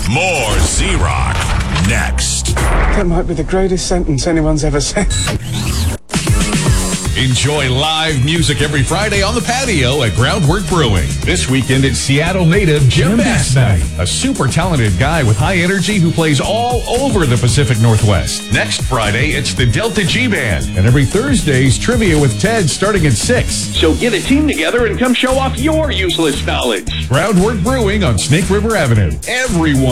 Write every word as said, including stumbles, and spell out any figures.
More Z-Rock next. That might be the greatest sentence anyone's ever said. Enjoy live music every Friday on the patio at Groundwork Brewing. This weekend, it's Seattle native Jim Bass Night, a super talented guy with high energy who plays all over the Pacific Northwest. Next Friday, it's the Delta G Band. And every Thursday's Trivia with Ted starting at six. So get a team together and come show off your useless knowledge. Groundwork Brewing on Snake River Avenue. Everyone